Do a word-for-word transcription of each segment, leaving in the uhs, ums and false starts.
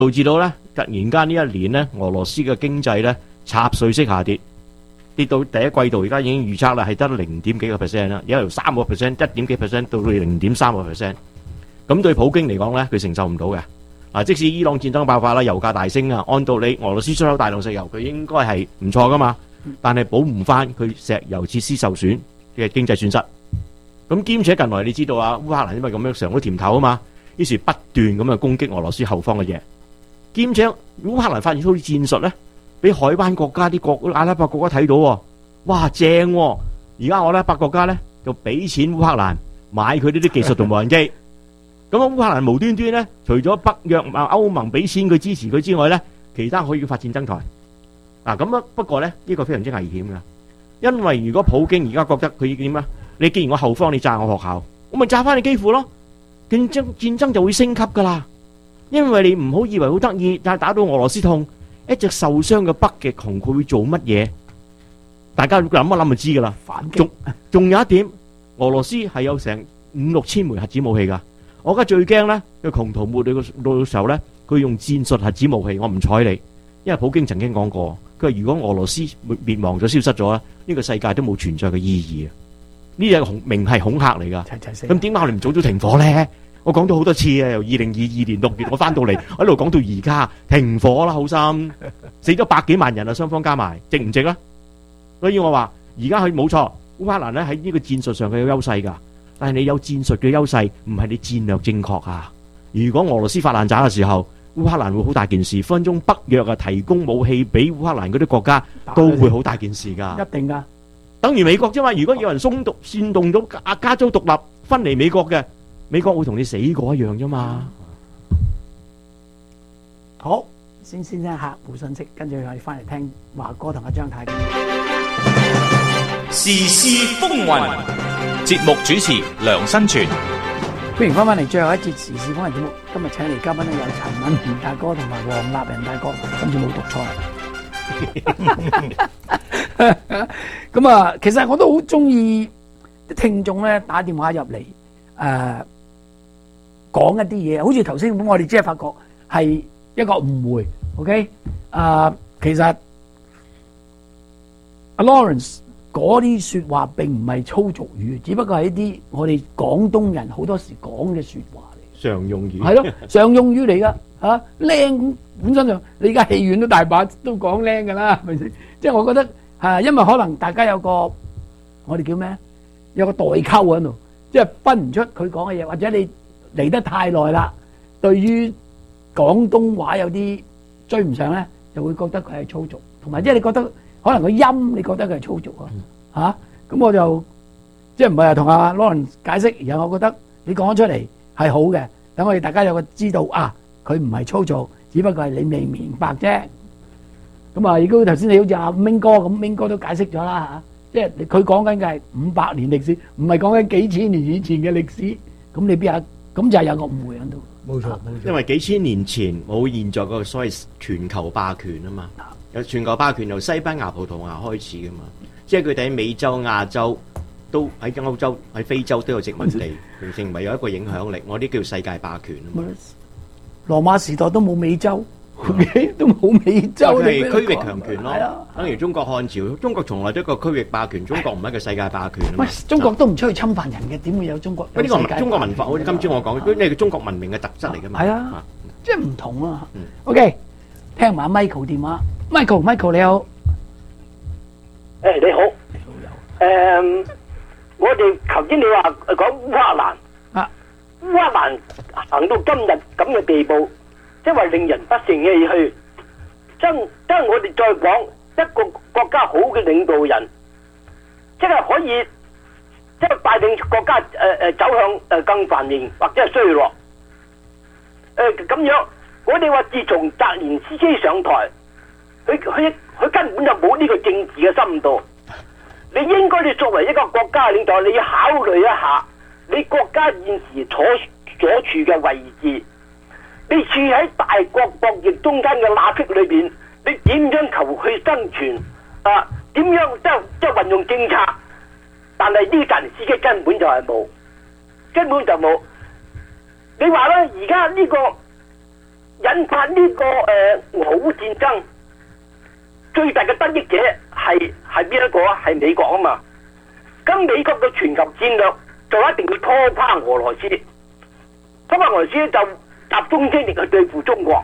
導致到咧突然間呢一年咧，俄羅斯嘅經濟咧插水式下跌，跌到第一季度而家已經預測啦係得零點幾個 percent 啦，而家由三個 percent 一點幾 percent 到零點三個 percent。咁對普京嚟講咧，佢承受唔到嘅。嗱，即使伊朗戰爭爆發啦，油價大升啊，按道理俄羅斯出口大量石油，佢應該係唔錯噶嘛，但係保唔翻佢石油設施受損嘅經濟損失。咁兼且近來你知道啊，烏克蘭因為咁樣嘗到甜頭啊嘛，於是不斷咁啊攻擊俄羅斯後方嘅嘢。兼且烏克蘭發現到啲戰術咧，俾海灣國家啲國阿拉伯國家睇到喎，哇正喎！而家我咧北國家咧就俾錢烏克蘭買佢呢啲技術同無人機。咁啊烏克蘭無端端咧，除咗北約啊歐盟俾錢佢支持佢之外咧，其他可以發展增台。嗱咁啊，不過咧呢個非常之危險㗎，因為如果普京而家覺得佢點啊？你既然我後方你炸我學校，我咪炸翻你基輔咯，競爭戰爭就會升級噶啦。因為你唔好以為好得意，但係打到俄羅斯痛，一隻受傷嘅北極熊佢會做乜嘢？大家諗一諗就知噶啦。反擊。仲仲有一點，俄羅斯係有成五六千枚核子武器噶。我而家最驚咧，佢窮途末路嘅時候咧，佢用戰術核子武器，我唔睬你。因為普京曾經講過，佢話如果俄羅斯滅亡咗、消失咗咧，呢個世界都冇存在嘅意義啊！呢隻恐明係恐嚇嚟噶，咁點解我哋唔早早停火咧？我講咗好多次啊，由二零二二年六月我翻到嚟，我一路講到而家，停火啦，好心死咗百幾萬人啊，雙方加埋值唔值啊？所以我話而家佢冇錯，烏克蘭咧喺呢個戰術上佢有優勢噶，但係你有戰術嘅優勢，唔係你戰略正確啊！如果俄羅斯發爛渣嘅時候，烏克蘭會好大件事，分鐘北約啊提供武器俾烏克蘭嗰啲國家，都會好大件事噶， 一定噶。 等於美國啫嘛，如果有人鬆動煽動到加加州獨立分離美國嘅，美國會同你死過一樣啫嘛。 好，先先聽客戶信息，跟住我哋翻嚟聽華哥同阿張太。 時事風雲，節目主持梁新全。 歡迎翻返嚟最後一節時事風雲節目，今日請嚟嘉賓咧有陳敏賢大哥同埋黃立仁大哥，今次冇讀錯。咁啊，其實我都好中意聽眾咧打電話入嚟，誒講一啲嘢，好似頭先咁，我哋只係發覺係一個誤會。OK，誒，其實阿 Lawrence 嗰啲說話並唔係粗俗語，只不過係一啲我哋廣東人好多時講嘅說話嚟， 常用語係咯，常用語嚟噶吓，靚本身上你而家戲院都大把都講靚噶啦，係咪先？即係我覺得吓，因為可能大家有個我哋叫咩，有個代溝喺度，即係分唔出佢講嘅嘢，或者你嚟得太耐啦，對於廣東話有啲追唔上咧，就會覺得佢係粗俗，同埋即係你覺得可能個音你覺得佢係粗俗啊吓，咁我就即係唔係話同阿 Lawrence 解釋，而係我覺得你講咗出嚟係好嘅，等我哋大家有個知道啊，佢唔係粗俗，只不過係你未明白啫。咁啊，如果頭先你好似阿明哥咁，明哥都解釋咗啦吓，即係佢講緊嘅係五百年歷史，唔係講緊幾千年以前嘅歷史。咁你邊有？咁就係有個誤會喺度。 冇錯，冇錯。 因為幾千年前冇現在個所謂全球霸權啊嘛，有全球霸權由西班牙、葡萄牙開始噶嘛，即係佢哋喺美洲、亞洲都喺歐洲、喺非洲都有殖民地，形成為有一個影響力。我啲叫世界霸權啊嘛。 羅馬時代都冇美洲。都冇美洲， 係區域強權咯，等於中國漢朝，中國從來都一個區域霸權，中國唔係一個世界霸權。 喂，中國都唔出去侵犯人嘅，點會有中國？ 呢個中國文化，好似今朝我講，呢係中國文明嘅特質嚟㗎嘛。 係啊，即係唔同啊。OK，聽埋 Michael 電話，Michael，Michael 你好。 誒你好，你好有。誒，我哋頭先你話講烏克蘭啊，烏克蘭行到今日咁嘅地步。即係話令人不勝唏噓，真真我哋再講一個國家好嘅領導人，即係可以即係帶領國家誒誒、呃、走向誒更繁榮或者係衰落。誒、呃、咁樣，我哋話自從澤連斯基上台，佢佢佢根本就冇呢個政治嘅深度。你應該你作為一個國家領導，你要考慮一下你國家現時所所處嘅位置。你處喺大國博弈中間嘅罅隙裏邊，你點樣求去生存啊？點樣即係即係運用政策？但係呢個人司機根本就係冇，根本就冇。你話咧，而家呢個引發呢、這個誒、呃、俄烏戰爭最大嘅得益者係係邊一個啊？係美國啊嘛。咁美國嘅全球戰略就一定要拖垮俄羅斯，拖垮俄羅斯就集中精力去對付中國。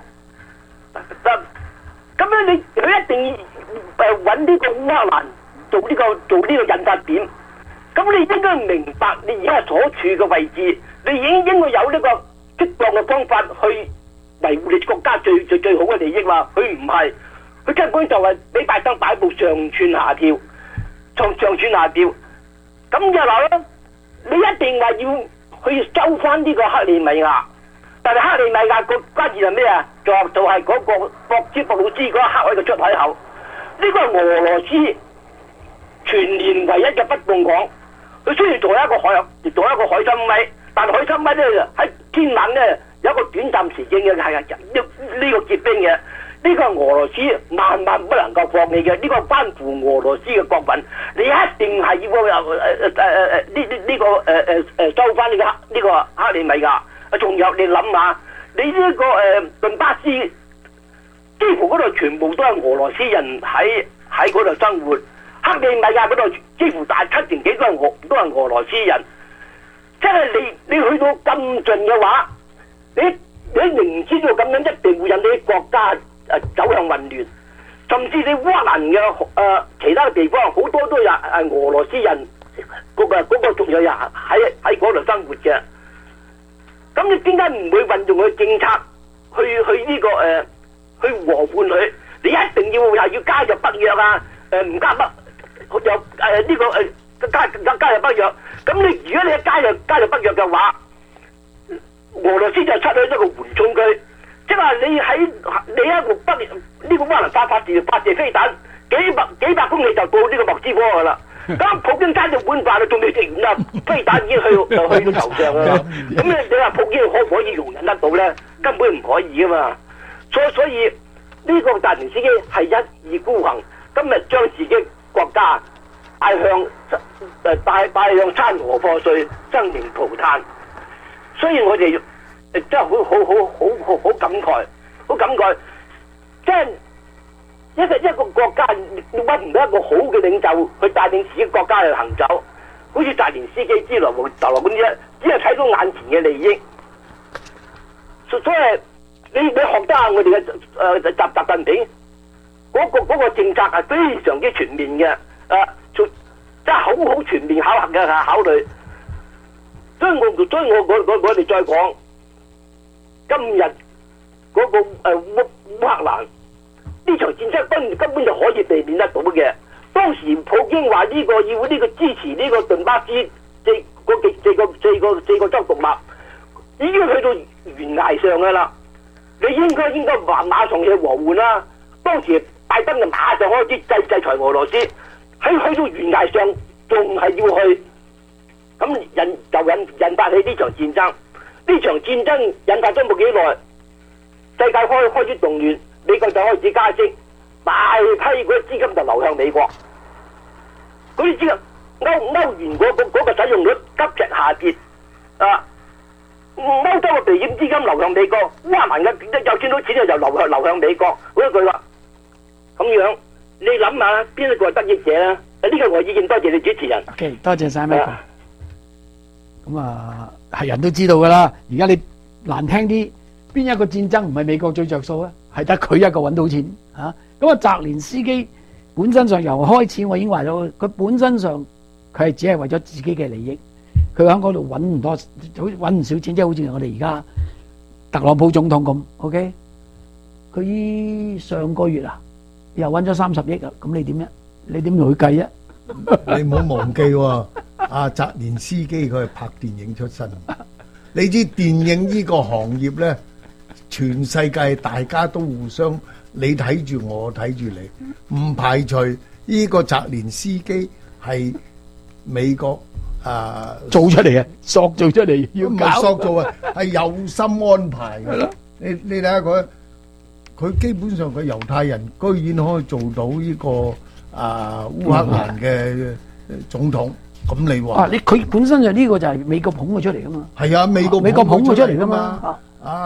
咁樣你佢一定要誒揾呢個烏克蘭做呢、這個做呢個引發點。咁你應該明白你而家所處嘅位置，你已經應該有呢個適當嘅方法去維護你國家最最最好嘅利益啦。佢唔係，佢根本就係俾拜登擺布上竄下跳，上上竄下跳。咁就話咧，你一定話要去收翻呢個克里米亞，但係克里米亞個關鍵係咩啊？就就係嗰個博茲博魯茲嗰個黑海嘅出海口，呢個係俄羅斯全年唯一嘅不動港。佢雖然做一個海，做一個海參崴，但係海參崴咧喺天冷咧有一個短暫時間嘅係呢呢個結冰嘅，呢、這個係俄羅斯萬萬不能夠放棄嘅，呢、這個關乎俄羅斯嘅國運，你一定係要誒誒誒誒誒呢呢呢個誒誒誒收翻呢個呢、這個克里米亞。啊，仲有你諗下，你呢、這個誒頓、呃、巴斯幾乎嗰度全部都係俄羅斯人喺喺嗰度生活。克里米亞嗰度幾乎大七成幾都係俄都係俄羅斯人，即係你你去到咁盡嘅話，你你明知道咁樣一定會引起國家誒、呃、走向混亂，甚至你烏克蘭嘅誒其他嘅地方好多都有誒俄羅斯人嗰、那個嗰、那個仲有人喺喺嗰度生活嘅，咁你點解唔會運用佢政策去去呢、這個誒、呃、去和緩佢？你一定要係要加入北約啊，誒、呃、唔加北。又誒呢個誒加加加入北約，咁你如果你一加入加入北約嘅話，俄羅斯就出去一個緩衝區，即係話你喺你一個北呢個烏克蘭發發射發射飛彈，幾百幾百公里就到呢個莫斯科噶啦。咁普京揸住碗飯，你仲未食完啊？飛彈已經去就去到頭上噶啦。咁你你話普京可唔可以容忍得到咧？根本唔可以噶嘛。所以所以呢個澤連斯基係一意孤行，今日將自己國家帶向誒帶帶向山河破碎、生靈塗炭，所以我哋誒真係好好好好好好感慨，好感慨，即係一個一個國家揾唔到一個好嘅領袖去帶領自己國家去行走，好似澤連斯基之流無流流咁啫，只係睇到眼前嘅利益，所所以你你學得下我哋嘅誒習習近平。嗰、那個嗰、那個政策係非常之全面嘅，誒、啊，做真係好好全面考核嘅考慮。所以我所以我我我我哋再講今日嗰、那個誒烏烏克蘭呢場戰爭根根本就可以避免得到嘅。當時普京話呢、這個要呢個支持呢個頓巴斯四個四個四個四個州獨立，已經去到懸崖上嘅啦。你應該應該馬馬上去和緩啦。當時拜登就馬上開始制制裁俄羅斯，喺去到懸崖上仲係要去，咁引就引引發起呢場戰爭。呢場戰爭引發咗冇幾耐，世界開開始動亂，美國就開始加息，大批嗰啲資金就流向美國。嗰啲資金歐歐元嗰、嗰個嗰、嗰個使用率急劇下跌，啊！歐洲嘅避險資金流向美國，烏克蘭嘅又見到錢就流向流向美國，嗰一句話。咁樣，你諗下邊一個係得益者咧？呢個我意見，多謝你主持人。 OK， 多謝晒 Michael。咁啊，係人都知道噶啦。而家你難聽啲，邊一個戰爭唔係美國最着數咧？係得佢一個揾到錢嚇。咁啊，澤連斯基本身上由開始我已經話咗，佢本身上佢係只係為咗自己嘅利益，佢喺嗰度揾唔多，揾唔少錢，即係好似我哋而家特朗普總統咁。OK，佢上個月啊。又揾咗三十億啊！咁你點呀？你點同佢計啊？ 你唔好忘記喎，阿澤連斯基佢係拍電影出身。你知電影呢個行業咧，全世界大家都互相你睇住我睇住你，唔排除呢個澤連斯基係美國啊做出嚟嘅，塑造出嚟要搞。 唔係塑造啊，係有心安排嘅。你你睇下佢。佢基本上佢猶太人居然可以做到呢、這個啊烏克蘭嘅總統，咁、嗯、你話？啊，你佢本身就呢個就係美國捧佢出嚟噶嘛？ 係啊，美國美國捧佢出嚟噶嘛？ 啊，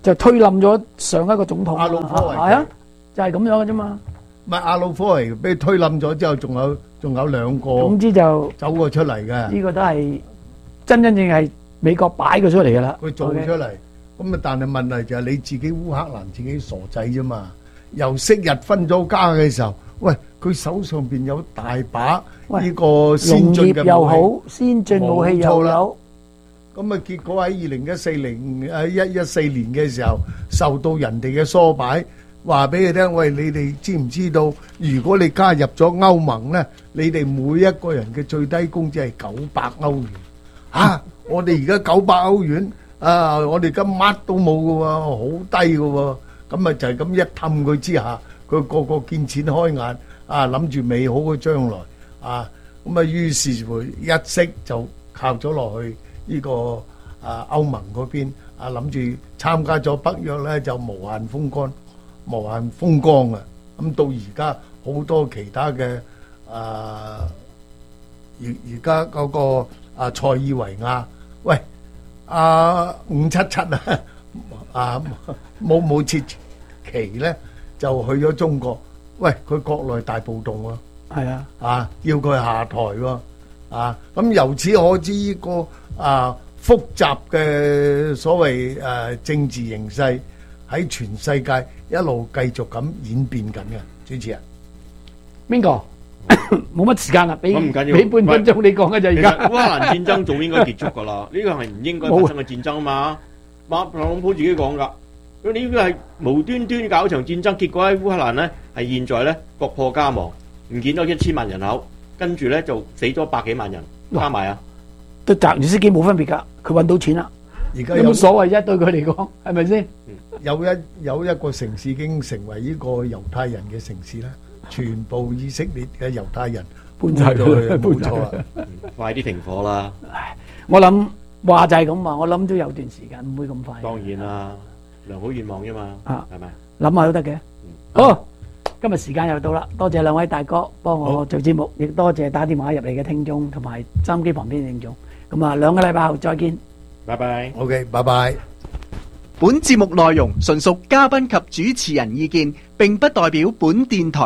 就推冧咗上一個總統。 阿魯科維奇係啊，就係咁樣嘅啫嘛。 唔係阿魯科維俾佢推冧咗之後，仲有仲有兩個總之就走過出嚟嘅， 呢個都係真真正係美國擺佢出嚟㗎啦。 佢做出嚟。咁啊，但係問題就係你自己烏克蘭自己傻仔啫嘛。由昔日分咗家嘅時候，喂，佢手上邊有大把呢個先進嘅農業又武器。 好，先進武器又有。 咁啊，結果喺二零一四零誒一一四年嘅時候，受到人哋嘅唆擺，話俾你聽，喂，你哋知唔知道？如果你加入咗歐盟咧，你哋每一個人嘅最低工資係九百歐元。嚇！我哋而家九百歐元啊，我哋而家乜都冇嘅喎，好低嘅喎。咁啊就係咁一氹佢之下，佢個個見錢開眼啊，諗住美好嘅將來啊，咁啊於是乎一息就靠咗落去。呢個啊歐盟嗰邊啊諗住參加咗北約咧，就無限風光、無限風光啊！咁到而家好多其他嘅啊，而而家嗰個啊塞爾維亞，喂啊五七七啊啊冇冇切期咧，就去咗中國。喂，佢國內大暴動喎， 係啊， 啊要佢下台喎，啊咁由此可知呢個。啊，複雜嘅所謂誒、啊、政治形勢喺全世界一路繼續咁演變緊嘅，主持人。 邊個？冇乜時間啦，俾咁唔緊要俾半分鐘你講嘅就而其實家。 烏克蘭戰爭早應該結束㗎啦，呢個係唔應該發生嘅戰爭啊嘛。馬特朗普自己講㗎，佢呢個係無端端搞一場戰爭，結果喺烏克蘭咧係現在咧國破家亡，唔見咗一千萬人口，跟住咧就死咗百幾萬人，加埋啊！ 對澤連斯基冇分別㗎，佢揾到錢啦， 而家有有冇所謂啫？對佢嚟講，係咪先？ 有一有一個城市已經成為呢個猶太人嘅城市啦，全部以色列嘅猶太人搬晒咗去， 搬冇錯晒啦。 快啲停火啦！ 我諗話就係咁話，我諗都有段時間，唔會咁快。 當然啦，良好願望啫嘛， 啊係咪？ 諗下都得嘅。好，今日時間又到啦，多謝兩位大哥幫我做節目，亦多謝打電話入嚟嘅聽眾同埋收音機旁邊嘅聽眾。咁啊，兩個禮拜後再見。 拜拜。 OK，拜拜。 本節目內容純屬嘉賓及主持人意見，並不代表本電台